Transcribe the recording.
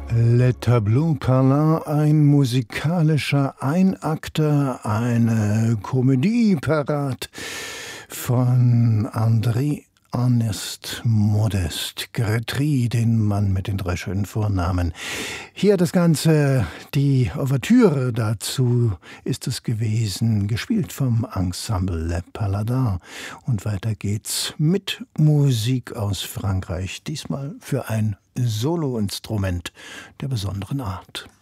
Le Tableau Parlant, ein musikalischer Einakter, eine Komödie parat von André Ernest Modest Grétry, den Mann mit den 3 schönen Vornamen. Hier das Ganze, die Ouvertüre dazu ist es gewesen, gespielt vom Ensemble Le Paladin. Und weiter geht's mit Musik aus Frankreich, diesmal für ein Soloinstrument der besonderen Art.